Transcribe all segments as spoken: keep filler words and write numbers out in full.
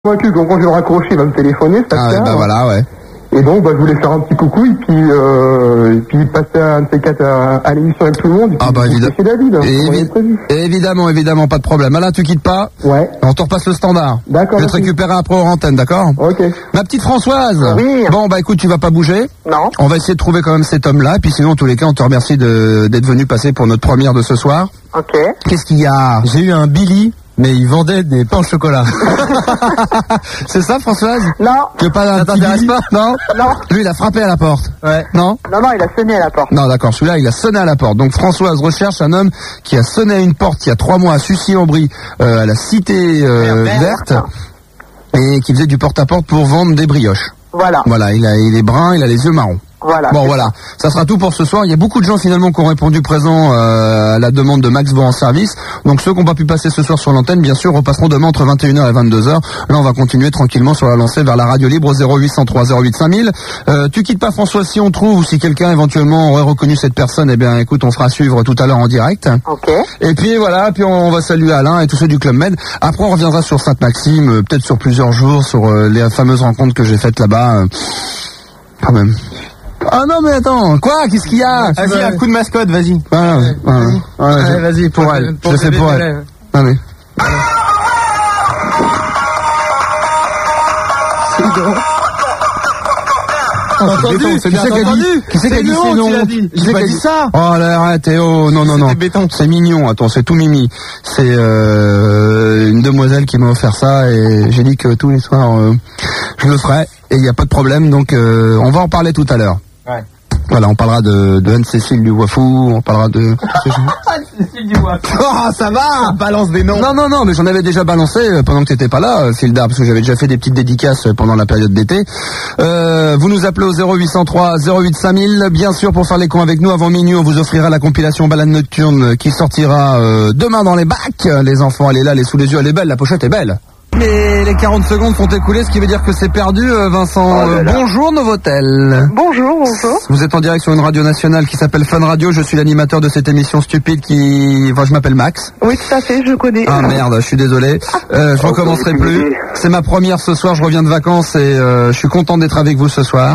convaincu quand, quand je vais le raccrocher, il va me téléphoner. Ah ouais, bah voilà, ouais. Et donc, bah, je voulais faire un petit coucou et puis, euh, et puis passer un de ces quatre à, à l'émission avec tout le monde. Et puis, ah bah évidemment. David, hein, Évi- évidemment, évidemment, pas de problème. Alain, tu quittes pas. Ouais. On te repasse le standard. D'accord. Je vais te récupérer après hors antenne, d'accord? Ok. Ma petite Françoise. Oui. Bon, bah écoute, tu vas pas bouger. Non. On va essayer de trouver quand même cet homme-là. Puis sinon, en tous les cas, on te remercie de, d'être venu passer pour notre première de ce soir. Ok. Qu'est-ce qu'il y a? J'ai eu un Billy, mais il vendait des pains au chocolat. C'est ça, Françoise? Non. Tu veux pas un Ça petit t'intéresse Billy? pas? Non. Non. Lui, il a frappé à la porte. Ouais. Non? Non, non, il a sonné à la porte. Non, d'accord. Celui-là, il a sonné à la porte. Donc, Françoise recherche un homme qui a sonné à une porte il y a trois mois à Sucy-en-Brie, euh, à la Cité euh, Verte, et qui faisait du porte-à-porte pour vendre des brioches. Voilà. Voilà, il a, il est brun, il a les yeux marrons. Voilà. Bon, voilà. Ça sera tout pour ce soir. Il y a beaucoup de gens finalement qui ont répondu présent euh, à la demande de Max Vaux en service. Donc ceux qui n'ont pas pu passer ce soir sur l'antenne, bien sûr, repasseront demain entre vingt et une heures et vingt-deux heures. Là, on va continuer tranquillement sur la lancée vers la radio libre au zéro huit cent trois zéro huit cinq mille. Euh, tu quittes pas, François, si on trouve ou si quelqu'un éventuellement aurait reconnu cette personne, eh bien écoute, on fera suivre tout à l'heure en direct. Ok. Et puis voilà, puis on va saluer Alain et tous ceux du Club Med. Après, on reviendra sur Sainte-Maxime, euh, peut-être sur plusieurs jours, sur euh, les fameuses rencontres que j'ai faites là-bas. Euh, quand même. Ah non mais attends, quoi? Qu'est-ce qu'il y a? Vas-y, un coup de mascotte, vas-y. Voilà, Ouais, voilà. vas-y. Voilà, Ouais, je- vas-y, pour pour- elle. pour Je fais bébé pour Pelé. elle. Allez. C'est drôle. T'as entendu? c'est Qui bien c'est qui a dit? entendu. Qui c'est qui a C'est dit une c'est honte, non? il a dit. Qui J'ai c'est pas qui a dit ça. Oh là, arrête, eh, oh, non, non, non. C'était béton. C'est mignon, attends, c'est tout mimi. C'est euh, une demoiselle qui m'a offert ça et j'ai dit que tous les soirs, euh, je le ferai et il n'y a pas de problème, donc euh, on va en parler tout à l'heure. Ouais. Voilà, on parlera de, de Anne-Cécile du Wafou, on parlera de... Oh, ça va! Balance des noms. Non, non, non, mais j'en avais déjà balancé euh, pendant que t'étais pas là, euh, Phil Dard, parce que j'avais déjà fait des petites dédicaces euh, pendant la période d'été. Euh, vous nous appelez au zéro huit cent trois zéro huit cinq mille, bien sûr, pour faire les cons avec nous. Avant minuit, on vous offrira la compilation Balade Nocturne qui sortira euh, demain dans les bacs. Les enfants, elle est là, elle est sous les yeux, elle est belle, la pochette est belle. Mais les quarante secondes sont écoulées, ce qui veut dire que c'est perdu, euh, Vincent. Oh là là. Euh, bonjour Novotel. Bonjour, bonjour. Vous êtes en direct sur une radio nationale qui s'appelle Fun Radio. Je suis l'animateur de cette émission stupide qui... Enfin, je m'appelle Max. Oui, tout à fait, je connais. Ah merde, je suis désolé. Euh, je recommencerai plus. C'est ma première ce soir, je reviens de vacances et euh, je suis content d'être avec vous ce soir.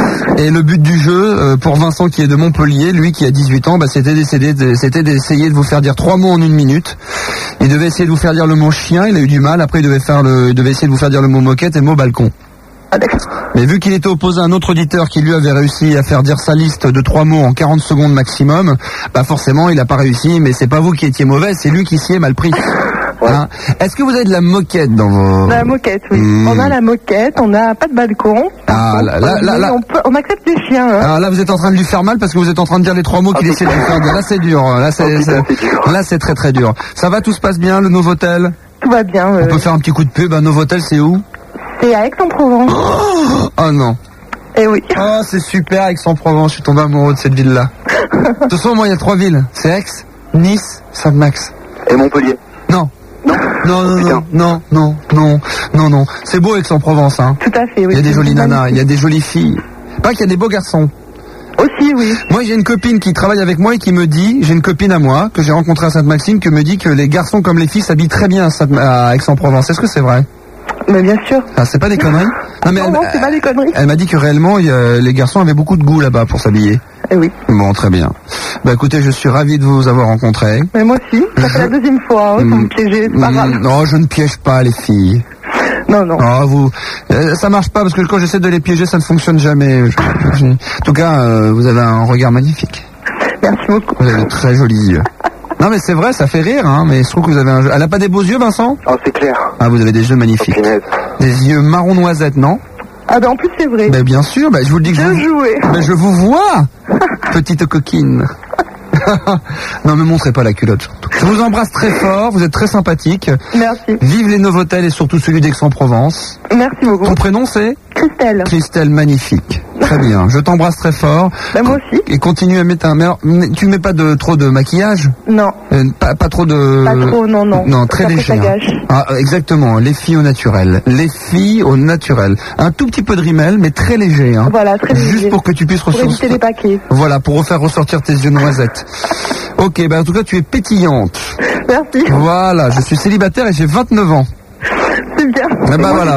Et le but du jeu, euh, pour Vincent qui est de Montpellier, lui qui a dix-huit ans, bah, c'était d'essayer de, c'était d'essayer de vous faire dire trois mots en une minute. Il devait essayer de vous faire dire le mot chien, il a eu du mal. Après, il devait faire le, il devait essayer de vous faire dire le mot moquette et le mot balcon. Ah, d'accord. Mais vu qu'il était opposé à un autre auditeur qui lui avait réussi à faire dire sa liste de trois mots en quarante secondes maximum, bah forcément il n'a pas réussi, mais c'est pas vous qui étiez mauvais, c'est lui qui s'y est mal pris. Hein. Est-ce que vous avez de la moquette dans vos... La moquette, oui. Mmh. On a la moquette, on n'a pas de balcon. Ah, là, là, là, Mais là. On, peut, on accepte les chiens. Hein. Alors là, vous êtes en train de lui faire mal parce que vous êtes en train de dire les trois mots qu'il essaie de lui faire dire. Là, c'est dur. Là, c'est, c'est- là, c'est très très dur. Ça va, tout se passe bien, le Novotel? Tout va bien. On euh, peut faire un petit coup de pub. Un Novotel, c'est où? C'est à Aix-en-Provence. Oh non. Eh oui. Oh, c'est super, Aix-en-Provence. Je suis tombé amoureux de cette ville-là. De toute façon, moi, il y a trois villes. C'est Aix, Nice, Saint-Max. Et Montpellier. Non. Non. Non, non, non, non, non, non, non, non. C'est beau Aix-en-Provence, hein. Tout à fait, oui. Il y a des C'est jolies nanas, magnifique. il y a des jolies filles. Pas qu'il y a des beaux garçons. Aussi, oui. Moi, j'ai une copine qui travaille avec moi et qui me dit, j'ai une copine à moi, que j'ai rencontrée à Sainte-Maxime, qui me dit que les garçons comme les filles s'habillent très bien à, Sainte- à Aix-en-Provence. Est-ce que c'est vrai? Mais bien sûr. Ah, c'est pas des conneries? Non, mais Non, elle, non, c'est pas des conneries. elle m'a dit que réellement, il y a- les garçons avaient beaucoup de goût là-bas pour s'habiller. Eh oui. Bon, très bien. Bah écoutez, je suis ravi de vous avoir rencontré. Mais moi aussi. Ça fait la deuxième fois. Hein, sans me piéger, c'est pas grave. Mm, non, je ne piège pas les filles. Non, non. Ah, vous, euh, ça marche pas parce que quand j'essaie de les piéger, ça ne fonctionne jamais. Je- je- en tout cas, euh, vous avez un regard magnifique. Merci beaucoup. Vous avez de très jolis yeux. Non mais c'est vrai, ça fait rire, hein, mais je trouve que vous avez un jeu. Elle a pas des beaux yeux, Vincent? Oh, c'est clair. Ah, vous avez des yeux Oh, magnifiques. punaise. Des yeux marron noisette, non? Ah ben en plus c'est vrai. Ben bien sûr, ben je vous le dis que je Bien vous... joué. Ben je vous vois, petite coquine. Non, me montrez pas la culotte. Surtout. Je vous embrasse très fort, vous êtes très sympathique. Merci. Vive les Novotel et surtout celui d'Aix-en-Provence. Merci beaucoup. Ton prénom c'est? Christelle. Christelle, magnifique. Très bien, je t'embrasse très fort. Ben moi aussi. Et continue à mettre un... Mais alors, tu mets pas de trop de maquillage? Non. Euh, pas, pas trop de... Pas trop, non, non. Non, très Après, léger. ça hein. gâche. Ah, exactement, les filles au naturel. Les filles au naturel. Un tout petit peu de rimel, mais très léger. Hein. Voilà, très léger. Juste pour que tu puisses Pour éviter ressortir... les paquets. Voilà, pour refaire ressortir tes yeux noisettes. Ok, ben en tout cas, tu es pétillante. Merci. Voilà, je suis célibataire et j'ai vingt-neuf ans. C'est le cas. Eh ben voilà.